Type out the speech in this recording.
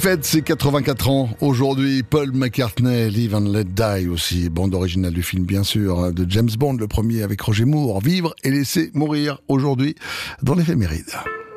fête ses 84 ans aujourd'hui. Paul McCartney, Live and Let Die aussi, bande originale du film bien sûr, de James Bond, le premier avec Roger Moore, Vivre et laisser mourir aujourd'hui dans l'éphéméride.